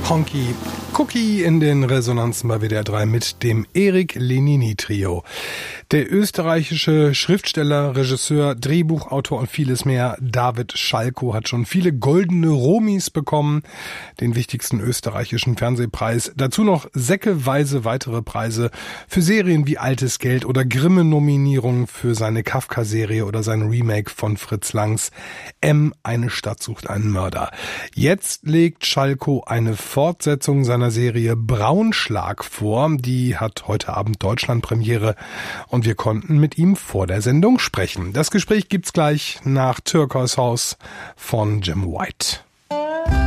Honky Cookie in den Resonanzen bei WDR 3 mit dem Erik Lenini Trio. Der österreichische Schriftsteller, Regisseur, Drehbuchautor und vieles mehr, David Schalko, hat schon viele goldene Romis bekommen, den wichtigsten österreichischen Fernsehpreis. Dazu noch säckeweise weitere Preise für Serien wie Altes Geld oder Grimme-Nominierungen für seine Kafka-Serie oder sein Remake von Fritz Langs M, eine Stadt sucht einen Mörder. Jetzt legt Schalko eine Fortsetzung seiner Serie Braunschlag vor. Die hat heute Abend Deutschlandpremiere und wir konnten mit ihm vor der Sendung sprechen. Das Gespräch gibt's gleich nach Turquoise House von Jim White.